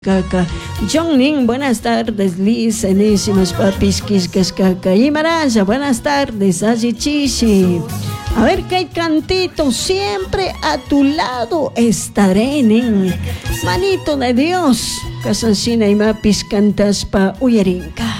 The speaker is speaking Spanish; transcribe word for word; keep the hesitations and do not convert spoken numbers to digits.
Kaka. John Ning, buenas tardes. Liz, enísimas papis, quiscas, caca. Y Maraya, buenas tardes. Allí Chichi. A ver qué cantito, siempre a tu lado estaré, Ning. Manito de Dios. Casancina y mapis cantas pa Uyarinca.